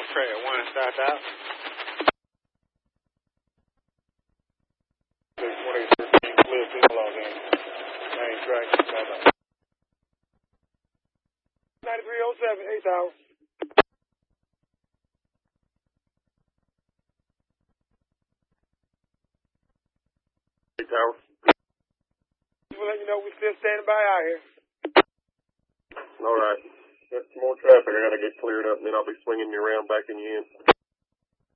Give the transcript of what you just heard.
Trail 1, start out. 2013, clear signal on there. Main track, start out. 9307, 8 Tower. Tower. We'll let you know we're still standing by out here. All right. Got some more traffic I got to get cleared up, and then I'll be swinging you around, backing you in.